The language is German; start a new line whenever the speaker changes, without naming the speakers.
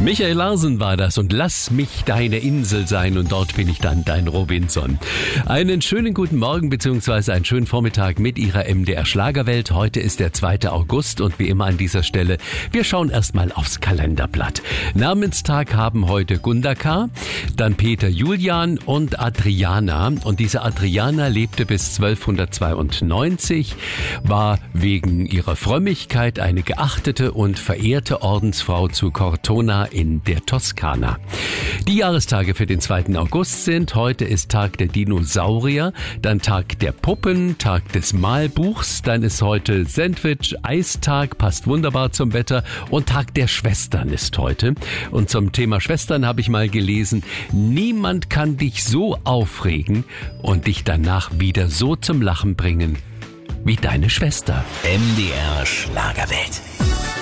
Michael Larsen war das und lass mich deine Insel sein und dort bin ich dann dein Robinson. Einen schönen guten Morgen bzw. einen schönen Vormittag mit Ihrer MDR Schlagerwelt. Heute ist der 2. August und wie immer an dieser Stelle, wir schauen erstmal aufs Kalenderblatt. Namenstag haben heute Gundaka, dann Peter Julian und Adriana. Und diese Adriana lebte bis 1292, war wegen ihrer Frömmigkeit eine geachtete und verehrte Ordensfrau zu Cortona in der Toskana. Die Jahrestage für den 2. August sind: heute ist Tag der Dinosaurier, dann Tag der Puppen, Tag des Malbuchs, dann ist heute Sandwich-Eistag, passt wunderbar zum Wetter, und Tag der Schwestern ist heute. Und zum Thema Schwestern habe ich mal gelesen: niemand kann dich so aufregen und dich danach wieder so zum Lachen bringen wie deine Schwester.
MDR Schlagerwelt.